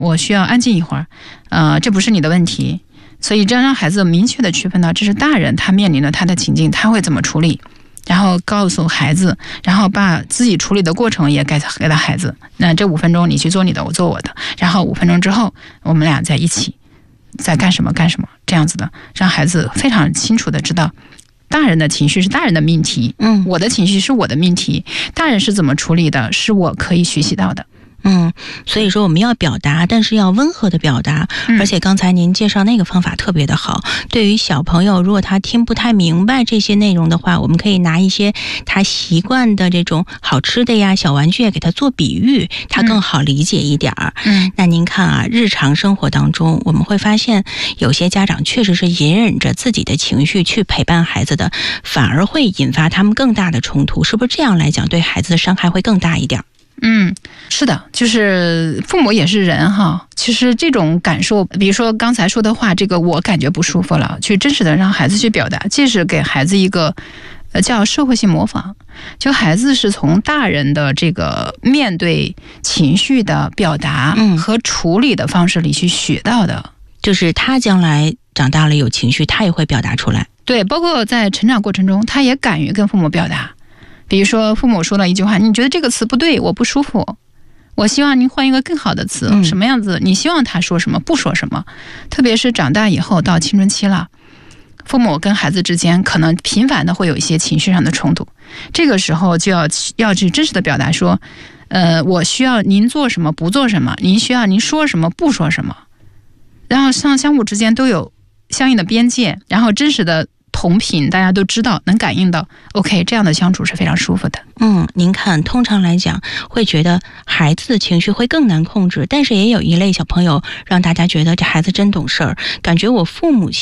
我需要安静一会儿，这不是你的问题。所以这让孩子明确的区分到这是大人他面临的他的情境，他会怎么处理，然后告诉孩子，然后把自己处理的过程也给到孩子。那这5分钟你去做你的，我做我的，然后5分钟之后我们俩在一起在干什么，这样子的，让孩子非常清楚的知道大人的情绪是大人的命题，我的情绪是我的命题，大人是怎么处理的是我可以学习到的。 所以说我们要表达，但是要温和的表达。而且刚才您介绍那个方法特别的好，对于小朋友如果他听不太明白这些内容的话，我们可以拿一些他习惯的这种好吃的呀小玩具给他做比喻，他更好理解一点儿。那您看啊，日常生活当中我们会发现有些家长确实是隐忍着自己的情绪去陪伴孩子的，反而会引发他们更大的冲突，是不是这样来讲对孩子的伤害会更大一点？ 是的，就是父母也是人哈。其实这种感受，比如说刚才说的话，这个我感觉不舒服了，去真实的让孩子去表达，这是给孩子一个叫社会性模仿。就孩子是从大人的这个面对情绪的表达和处理的方式里去学到的， 就是他将来长大了有情绪，他也会表达出来。 对，包括在成长过程中，他也敢于跟父母表达。比如说父母说了一句话，你觉得这个词不对，我不舒服，我希望您换一个更好的词，什么样子你希望他说什么不说什么。特别是长大以后到青春期了，父母跟孩子之间可能频繁的会有一些情绪上的冲突，这个时候就要去真实的表达说，我需要您做什么不做什么，您需要您说什么不说什么，然后相互之间都有相应的边界，然后真实的同频，大家都知道能感应到 OK， 这样的相处是非常舒服的。 您看通常来讲会觉得孩子的情绪会更难控制，但是也有一类小朋友让大家觉得这孩子真懂事儿，感觉我父母